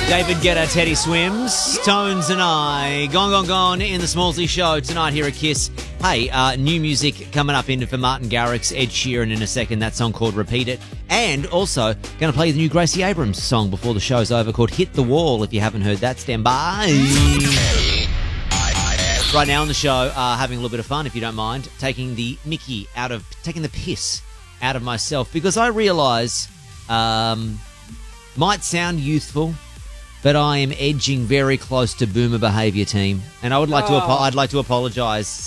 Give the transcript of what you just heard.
David Guetta, Teddy Swims, Tones and I. Gone in the Smallsy Show tonight here at Kiss. Hey, new music coming up in for Martin Garrix, Ed Sheeran in a second. That song called Repeat It. And also going to play the new Gracie Abrams song before the show's over called Hit the Wall. If you haven't heard that, stand by. Right now on the show, having a little bit of fun, if you don't mind, taking the piss out of myself, because I realise, might sound youthful, but I am edging very close to boomer behaviour, team, and I'd like to apologise